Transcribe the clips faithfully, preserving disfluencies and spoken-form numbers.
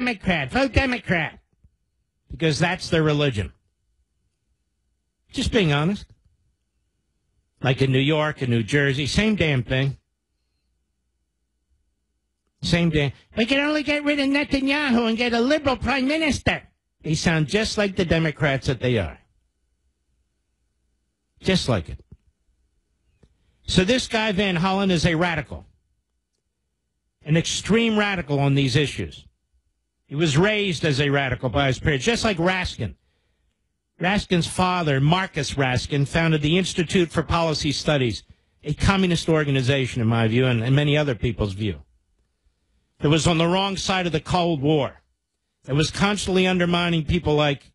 Democrat, vote Democrat. Because that's their religion. Just being honest. Like in New York and New Jersey, same damn thing. Same damn. We can only get rid of Netanyahu and get a liberal prime minister. They sound just like the Democrats that they are. Just like it. So this guy Van Hollen is a radical. An extreme radical on these issues. He was raised as a radical by his parents, just like Raskin. Raskin's father, Marcus Raskin, founded the Institute for Policy Studies, a communist organization, in my view, and, and many other people's view. That was on the wrong side of the Cold War. That was constantly undermining people like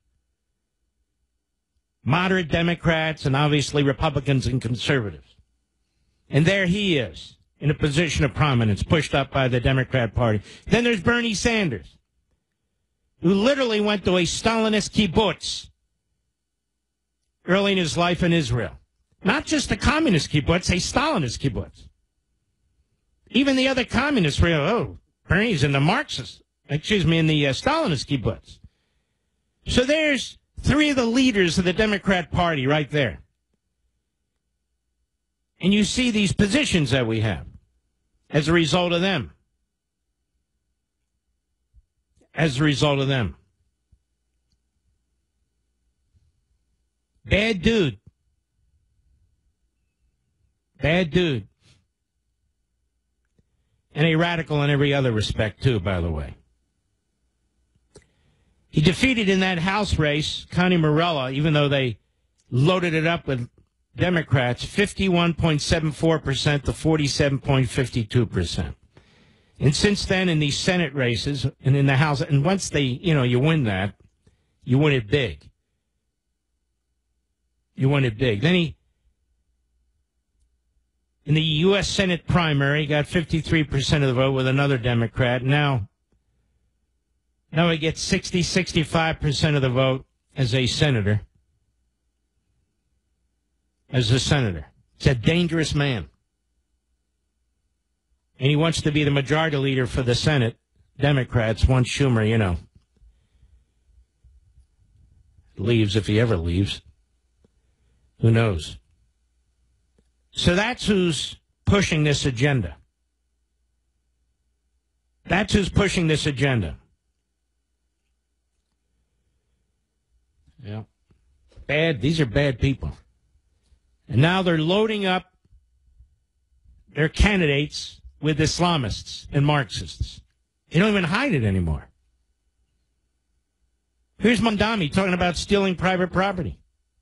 moderate Democrats and obviously Republicans and conservatives. And there he is, in a position of prominence, pushed up by the Democrat Party. Then there's Bernie Sanders, who literally went to a Stalinist kibbutz early in his life in Israel. Not just a communist kibbutz, a Stalinist kibbutz. Even the other communists were, oh, Bernie's in the Marxist, excuse me, in the uh, Stalinist kibbutz. So there's three of the leaders of the Democrat Party right there. And you see these positions that we have as a result of them. As a result of them. Bad dude. Bad dude. And a radical in every other respect, too, by the way. He defeated in that House race Connie Morella, even though they loaded it up with Democrats, fifty-one point seven four percent to forty-seven point five two percent. And since then, in these Senate races and in the House, and once they, you know, you win that, you win it big. You win it big. Then he, in the U S Senate primary, got fifty-three percent of the vote with another Democrat. Now, now he gets sixty, sixty-five percent of the vote as a senator. As a senator. He's a dangerous man. And he wants to be the majority leader for the Senate. Democrats want Schumer, you know, leaves if he ever leaves. Who knows? So that's who's pushing this agenda. That's who's pushing this agenda. Yeah. Bad. These are bad people. And now they're loading up their candidates with Islamists and Marxists. They don't even hide it anymore. Here's Mondami talking about stealing private property.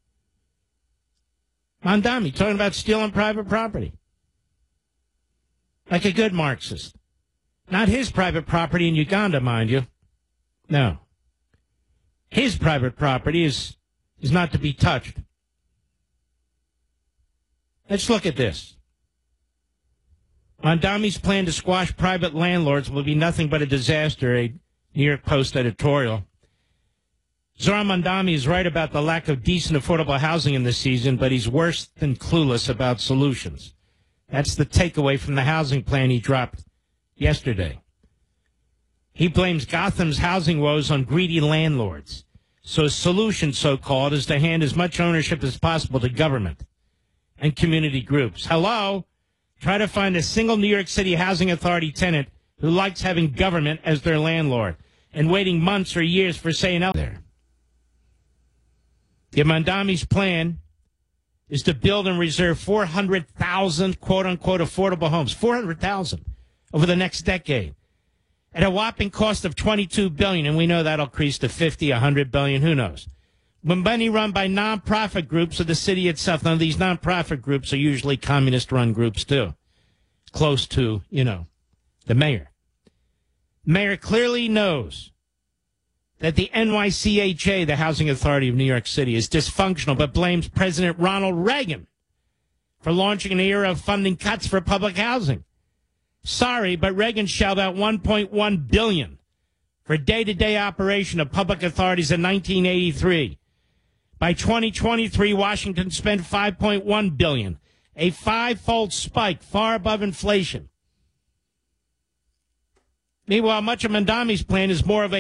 Mondami talking about stealing private property. Like a good Marxist. Not his private property in Uganda, mind you. No. His private property is, is not to be touched. Let's look at this. Mondami's plan to squash private landlords will be nothing but a disaster, a New York Post editorial. Zohran Mondami is right about the lack of decent, affordable housing in this season, but he's worse than clueless about solutions. That's the takeaway from the housing plan he dropped yesterday. He blames Gotham's housing woes on greedy landlords. So his solution, so-called, is to hand as much ownership as possible to government and community groups. Hello? Try to find a single New York City Housing Authority tenant who likes having government as their landlord and waiting months or years for saying out there. Yet Mondami's plan is to build and reserve four hundred thousand quote-unquote affordable homes, four hundred thousand over the next decade at a whopping cost of twenty-two billion dollars, and we know that'll increase to fifty, one hundred billion dollars, who knows. When money run by nonprofit groups of the city itself. Now, these nonprofit groups are usually communist-run groups, too, close to, you know, the mayor. Mayor clearly knows that the N Y C H A, the Housing Authority of New York City, is dysfunctional, but blames President Ronald Reagan for launching an era of funding cuts for public housing. Sorry, but Reagan shelled out one point one billion dollars for day-to-day operation of public authorities in nineteen eighty-three. By twenty twenty-three, Washington spent five point one billion dollars, a five-fold spike far above inflation. Meanwhile, much of Mondami's plan is more of a